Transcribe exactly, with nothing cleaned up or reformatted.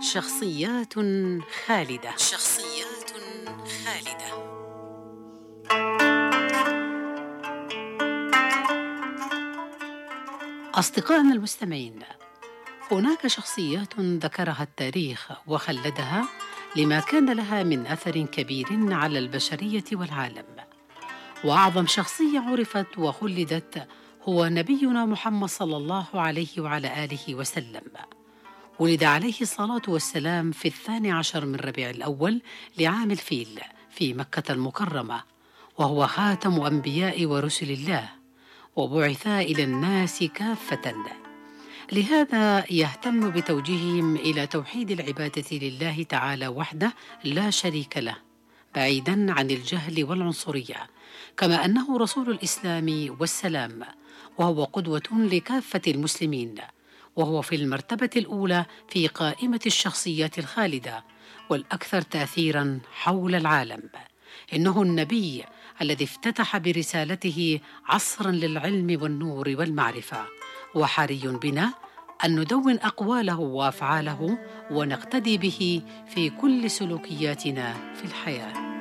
شخصيات خالدة شخصيات خالدة أصدقائنا المستمعين، هناك شخصيات ذكرها التاريخ وخلدها لما كان لها من أثر كبير على البشرية والعالم. وأعظم شخصية عرفت وخلدت هو نبينا محمد صلى الله عليه وعلى آله وسلم. ولد عليه الصلاة والسلام في الثاني عشر من ربيع الأول لعام الفيل في مكة المكرمة، وهو خاتم أنبياء ورسل الله، وبعث إلى الناس كافة. لهذا يهتم بتوجيههم إلى توحيد العبادة لله تعالى وحده لا شريك له، بعيداً عن الجهل والعنصرية، كما أنه رسول الإسلام والسلام، وهو قدوة لكافة المسلمين، وهو في المرتبة الأولى في قائمة الشخصيات الخالدة والأكثر تأثيراً حول العالم. إنه النبي الذي افتتح برسالته عصراً للعلم والنور والمعرفة، وحري بنا أن ندون أقواله وأفعاله ونقتدي به في كل سلوكياتنا في الحياة.